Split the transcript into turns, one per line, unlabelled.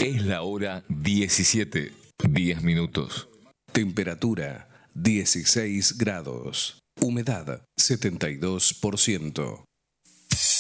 Es la hora 17, 10 minutos.
Temperatura 16 grados. Humedad 72%.